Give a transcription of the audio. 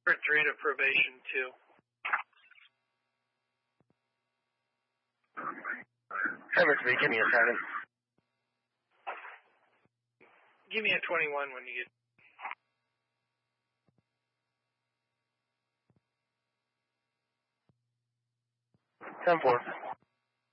Or 3 to probation 2. Number 3, give me a 7. Give me a 21 when you get... 10-4.